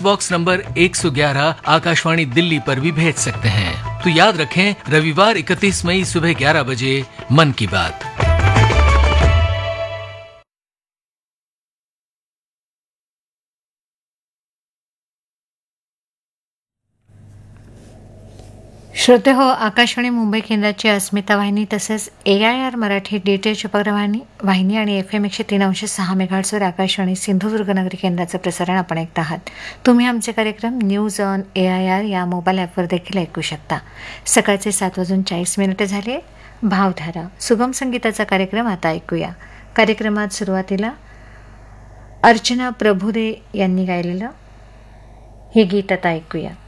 Box number 111 Akashvani Delhi पर भी भेज सकते हैं। तो याद रखें, रविवार 31 मई सुबह 11 बजे मन की बात। श्रोते हो, आकाशवाणी मुंबई केंद्राची अस्मिता वाहिनी तसेच AIR मराठी DTH उपग्रहवाहिनी आणि FM 103.6 मेगाहर्ट्झवर आकाशवाणी सिंधुदुर्गनगरी केंद्राचं प्रसारण आपण ऐकत आहात. तुम्ही आमचे कार्यक्रम न्यूज ऑन AIR या मोबाईल ॲपवर देखील ऐकू शकता. सकाळचे 7:40 झाले. भावधारा सुगम संगीताचा कार्यक्रम आता ऐकूया. कार्यक्रमात सुरुवातीला अर्चना प्रभुदे यांनी गायलेलं हे गीत आता ऐकूया.